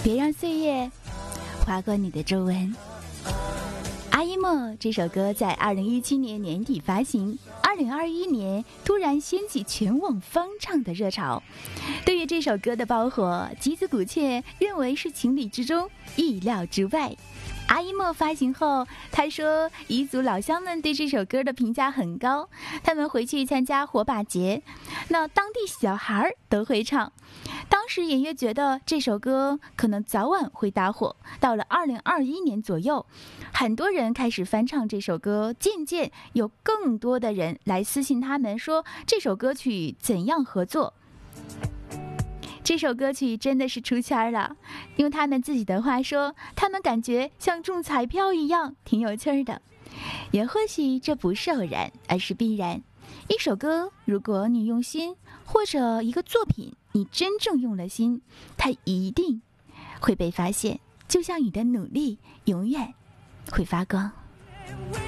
别让岁月划过你的皱纹。阿依莫这首歌在2017年年底发行，2021年突然掀起全网翻唱的热潮。对于这首歌的爆火，吉子古切认为是情理之中，意料之外。阿依莫发行后，他说彝族老乡们对这首歌的评价很高，他们回去参加火把节，那当地小孩都会唱。当时演乐觉得这首歌可能早晚会大火，到了2021年左右，很多人开始翻唱这首歌，渐渐有更多的人来私信他们说这首歌曲怎样合作。这首歌曲真的是出圈了，用他们自己的话说，他们感觉像中彩票一样，挺有趣的。也或许这不是偶然，而是必然。一首歌，如果你用心，或者一个作品你真正用了心，它一定会被发现，就像你的努力永远会发光。